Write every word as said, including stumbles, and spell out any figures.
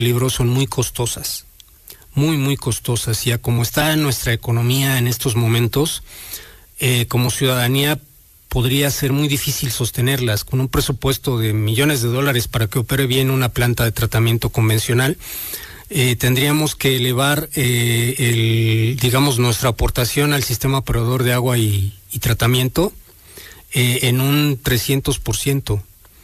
libros son muy costosas, muy, muy costosas, y a como está nuestra economía en estos momentos, eh, como ciudadanía podría ser muy difícil sostenerlas. Con un presupuesto de millones de dólares para que opere bien una planta de tratamiento convencional, eh, tendríamos que elevar, eh, el, digamos, nuestra aportación al sistema proveedor de agua y, y tratamiento eh, en un trescientos por ciento.